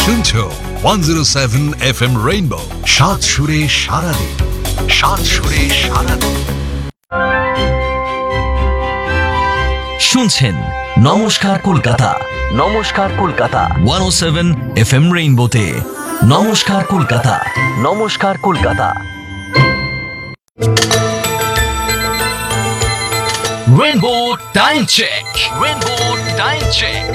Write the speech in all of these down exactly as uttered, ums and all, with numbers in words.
শুনছো one zero seven F M rainbow, সাত সুরে সারাদিন, সাত সুরে সারাদিন। শুনছেন নমস্কার কলকাতা, নমস্কার কলকাতা ওয়ান ও সেভেন এফ এম রেইনবোতে। নমস্কার কলকাতা, নমস্কার Kolkata. Rainbow time check, rainbow time check.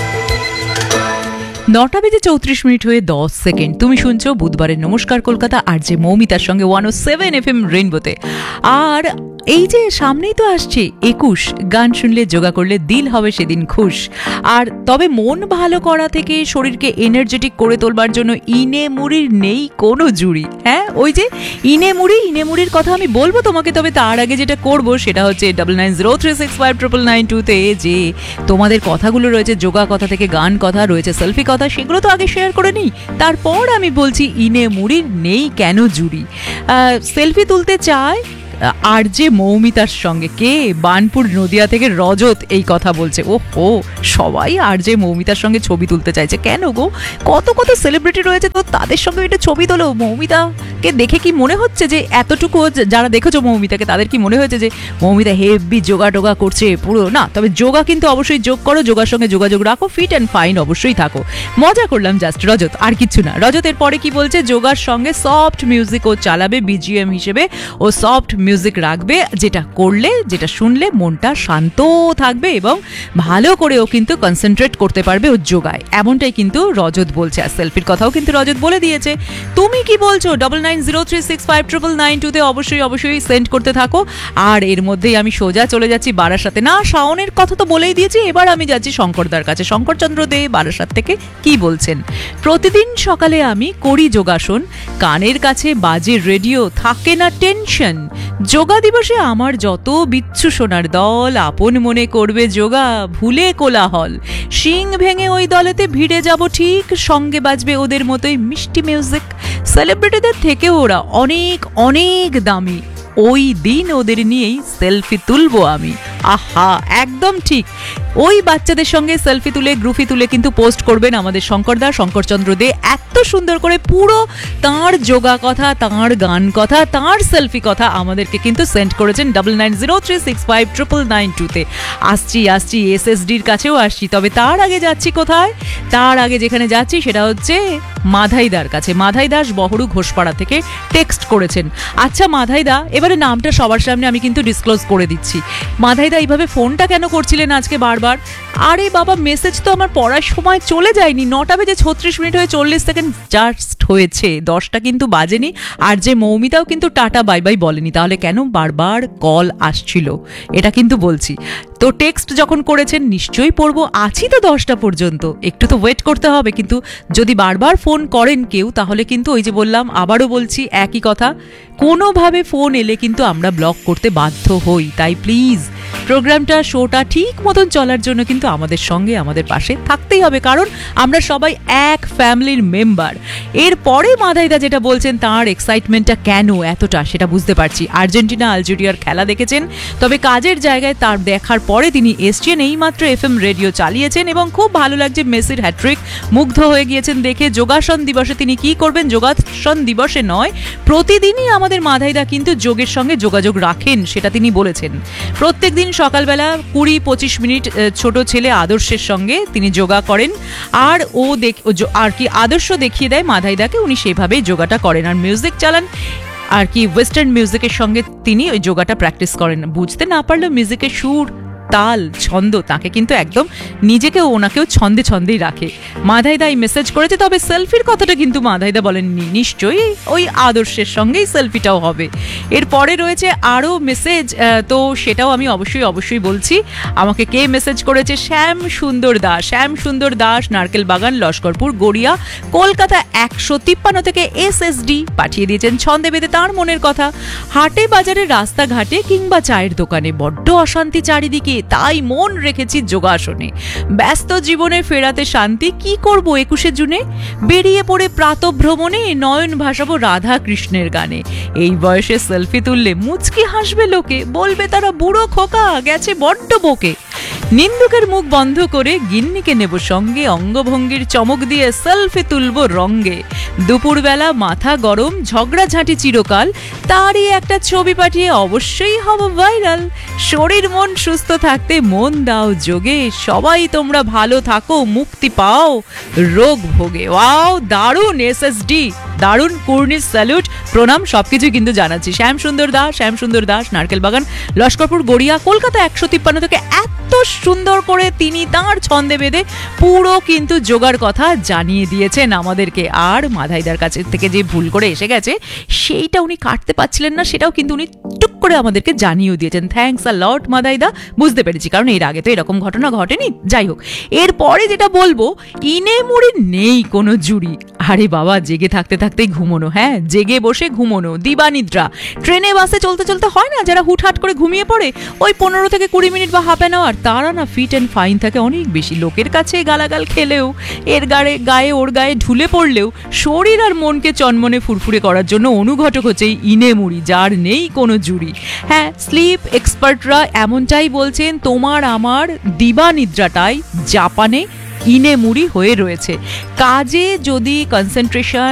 নটা বেজে চৌত্রিশ মিনিট হয়ে দশ সেকেন্ড। তুমি শুনছো বুধবারের নমস্কার কলকাতা আর যে মৌমিতার সঙ্গে ওয়ান ও সেভেন এফ এম রেইনবোতে। আর এই যে সামনেই তো আসছে একুশ, গান শুনলে যোগা করলে দিল হবে সেদিন খুশ। আর তবে মন ভালো করা থেকে শরীরকে এনার্জেটিক করে তোলবার জন্য ইনে মুড়ির নেই কোনো জুড়ি। হ্যাঁ, ওই যে ইনে মুড়ি, ইনে মুড়ির কথা আমি বলবো তোমাকে, তবে তার আগে যেটা করবো সেটা হচ্ছে double nine zero three six five triple nine টুতে যে তোমাদের কথাগুলো রয়েছে, যোগা কথা থেকে গান কথা রয়েছে, সেলফি কথা, সেগুলো তো আগে শেয়ার করে নিই, তারপর আমি বলছি ইনে মুড়ির নেই কেন জুড়ি। সেলফি তুলতে চায় আর যে মৌমিতার সঙ্গে, কে বানপুর নদিয়া থেকে রজত এই কথা বলছে। ও হো, সবাই আর যে মৌমিতার সঙ্গে ছবি তুলতে চাইছে কেন গো? কত কত সেলিব্রিটি রয়েছে, তো তাদের সঙ্গে একটা ছবি তোলো। মৌমিতাকে দেখে কি মনে হচ্ছে যে এতটুকু, যারা দেখেছো মৌমিতাকে তাদের কি মনে হয়েছে যে মৌমিতা হেভি যোগা টোগা করছে পুরো? না, তবে যোগা কিন্তু অবশ্যই যোগ করো, যোগার সঙ্গে যোগাযোগ রাখো, ফিট অ্যান্ড ফাইন অবশ্যই থাকো। মজা করলাম জাস্ট, রজত, আর কিছু না। রজতের পরে কি বলছে, যোগার সঙ্গে সফট মিউজিক ও চালাবে বিজিএম হিসেবে, ও সফট মিউজিক রাখবে, যেটা করলে, যেটা শুনলে মনটা শান্ত থাকবে এবং ভালো করেও কিন্তু কনসেন্ট্রেট করতে পারবে ও যোগায়, এমনটাই কিন্তু রজত বলছে। আর সেলফির কথাও কিন্তু রজত বলে দিয়েছে। তুমি কি বলছো? Double nine zero three six five triple nine টুতে অবশ্যই অবশ্যই সেন্ড করতে থাকো। আর এর মধ্যেই আমি সোজা চলে যাচ্ছি বারাসাতে। না, শাওনের কথা তো বলেই দিয়েছি, এবার আমি যাচ্ছি শঙ্করদার কাছে। শঙ্করচন্দ্র দে বারাসাত থেকে কি বলছেন। প্রতিদিন সকালে আমি করি যোগাসন, কানের কাছে বাজে রেডিও, থাকে না টেনশন। যোগা দিবসে আমার যত বিচ্ছু সোনার দল, আপন মনে করবে যোগা, ভুলে কোলাহল। শিং ভেঙে ওই দলেতে ভিড়ে যাব ঠিক, সঙ্গে বাজবে ওদের মতোই মিষ্টি মিউজিক। সেলিব্রিটিদের থেকে ওরা অনেক অনেক দামি, ওই দিন ওদের নিয়েই সেলফি তুলবো আমি। আহা, একদম ঠিক। ওই বাচ্চাদের সঙ্গে সেলফি তুলে, গ্রুপি তুলে কিন্তু পোস্ট করবেন আমাদের শঙ্করদা, শঙ্করচন্দ্র দে। এত সুন্দর করে পুরো তাঁর যোগা কথা, তাঁর গান কথা, তাঁর সেলফি কথা আমাদেরকে কিন্তু সেন্ড করেছেন double nine zero three six five triple nine টুতে। আসছি আসছি এস এস ডির কাছেও আসছি, তবে তার আগে যাচ্ছি কোথায়? তার আগে যেখানে যাচ্ছি সেটা হচ্ছে মাধাইদার কাছে। মাধাই দাস বহরু ঘোষপাড়া থেকে টেক্সট করেছেন। আচ্ছা মাধাইদা, এবারে নামটা সবার সামনে আমি কিন্তু ডিসক্লোজ করে দিচ্ছি। মাধাইদা, এইভাবে ফোনটা কেন করছিলেন আজকে বারবার? আরে বাবা, মেসেজ তো আমার পড়ার সময় চলে যায়নি। নটা বেজে ছত্রিশ মিনিট হয়ে চল্লিশ সেকেন্ড জাস্ট হয়েছে, দশটা কিন্তু বাজেনি। আর যে মৌমিতাও কিন্তু টাটা বাই বাই বলেনি, তাহলে কেন বারবার কল আসছিল, এটা কিন্তু বলছি। তো টেক্সট যখন করেছেন নিশ্চয়ই পড়বো, আছি তো দশটা পর্যন্ত, একটু তো ওয়েট করতে হবে। কিন্তু যদি বারবার ফোন করেন কেউ, তাহলে কিন্তু ওই যে বললাম, আবারও বলছি একই কথা, কোনোভাবে ফোন এলে কিন্তু আমরা ব্লক করতে বাধ্য হই। তাই প্লিজ প্রোগ্রামটা, শোটা ঠিক মতন চলার জন্য কিন্তু আমাদের সঙ্গে, আমাদের পাশে থাকতেই হবে, কারণ আমরা সবাই এক ফ্যামিলির মেম্বার। এরপরে মাধাইদা যেটা বলছেন, তাঁর এক্সাইটমেন্টটা কেন এতটা সেটা বুঝতে পারছি। আর্জেন্টিনা আলজেরিয়ার খেলা দেখেছেন, তবে কাজের জায়গায় তার দেখার পরে তিনি এসছেন, এইমাত্র এফ এম রেডিও চালিয়েছেন এবং খুব ভালো লাগছে মেসির হ্যাট্রিক, মুগ্ধ হয়ে গিয়েছেন দেখে। যোগাসন দিবসে তিনি কি করবেন? যোগাসন দিবসে নয়, প্রতিদিনই আমাদের মাধাইদা কিন্তু যোগের সঙ্গে যোগাযোগ রাখেন, সেটা তিনি বলেছেন। প্রত্যেক দিন সকালবেলা কুড়ি পঁচিশ মিনিট ছোট ছেলে আদর্শের সঙ্গে তিনি যোগা করেন, আর ও দেখ আর কি আদর্শ দেখিয়ে দেয় মাধাইদাকে, উনি সেভাবেই যোগাটা করেন আর মিউজিক চালান আর কি ওয়েস্টার্ন মিউজিকের সঙ্গে তিনি ওই যোগাটা প্র্যাকটিস করেন। বুঝতে না পারলেও মিউজিকের সুর, তাল, ছন্দ তাকে কিন্তু একদম নিজেকেও ওনাকেও ছন্দে ছন্দেই রাখে। মাধাইদা এই মেসেজ করেছে, তবে সেলফির কথাটা কিন্তু মাধাইদা বলেননি, নিশ্চয়ই ওই আদর্শের সঙ্গেই সেলফিটাও হবে। এরপরে রয়েছে আরও মেসেজ, তো সেটাও আমি অবশ্যই অবশ্যই বলছি। আমাকে কে মেসেজ করেছে? শ্যাম সুন্দর দাস। শ্যাম সুন্দর দাস, নারকেল বাগান, লস্করপুর, গড়িয়া, কলকাতা একশো তিপ্পান্ন থেকে এস এস ডি পাঠিয়ে দিয়েছেন ছন্দে বেঁধে তাঁর মনের কথা। হাটে বাজারে, রাস্তাঘাটে কিংবা চায়ের দোকানে বড্ড অশান্তি চারিদিকে, তাই মন রেখেছি যোগাসনে। ব্যস্ত জীবনে ফেরাতে শান্তি, কি করব একুশে জুনে? বেরিয়ে পড়ে প্রাতঃভ্রমণে, নয়ন ভাসাবো রাধা কৃষ্ণের গানে। এই বয়সে সেলফি তুললে মুচকি হাসবে লোকে, বলবে তারা বুড়ো খোকা, গেছে বড্ড বকে। নিন্দুকের মুখ বন্ধ করে গিন্নিকে নেব সঙ্গে, অঙ্গভঙ্গির চমক দিয়ে সেলফি তুলবো রঙ্গে, দুপুরবেলা মাথা গরম ঝগড়াঝাঁটি চিরকাল, তারই একটা ছবি পাঠিয়ে অবশ্যই হব ভাইরাল। শরীর মন সুস্থ থাকতে মন দাও যোগে, সবাই তোমরা ভালো থাকো মুক্তি পাও রোগ ভোগে। ওয়াও, দারুণ এসএসডি, দারুণ কুর্নিশ স্যালুট, প্রণাম, সবকিছু কিন্তু জানাচ্ছি। শ্যাম সুন্দর দাস, শ্যাম সুন্দর দাস, নারকেল বাগান, লস্করপুর, গড়িয়া, কলকাতা একশো তিপ্পান্ন থেকে এত সুন্দর করে তিনি তাঁর ছন্দে বেঁধে পুরো কিন্তু যোগার কথা জানিয়ে দিয়েছেন আমাদেরকে। আর মাধাইদার কাছে থেকে যে ভুল করে এসে গেছে সেইটা উনি কাটতে পারছিলেন না, সেটাও কিন্তু উনি টুক করে আমাদেরকে জানিয়েও দিয়েছেন। থ্যাঙ্কস আ লট মাধাইদা, বুঝতে পেরেছি, কারণ এর আগে তো এরকম ঘটনা ঘটেনি। যাই হোক, এরপরে যেটা বলবো, ইনে মুড়ি নেই কোনো জুড়ি। আরে বাবা, জেগে থাকতে থাকতেই ঘুমোনো, হ্যাঁ জেগে বসে ঘুমোনো, দিবানিদ্রা। ট্রেনে বাসে চলতে চলতে হয় না যারা হুটহাট করে ঘুমিয়ে পড়ে ওই পনেরো থেকে কুড়ি মিনিট বা হাফ অ্যান আওয়ার, তারা না ফিট অ্যান্ড ফাইন থাকে অনেক বেশি। লোকের কাছে গালাগাল খেলেও, এর গায়ে গায়ে ওর গায়ে ঢুলে পড়লেও শরীর আর মনকে চনমনে ফুরফুরে করার জন্য অনুঘটক হচ্ছে এই ইনে মুড়ি, যার নেই কোনো জুড়ি। হ্যাঁ, স্লিপ এক্সপার্টরা এমনটাই বলছেন, তোমার আমার দিবানিদ্রাটাই জাপানে ইনে মুড়ি হয়ে রয়েছে। কাজে যদি কনসেন্ট্রেশন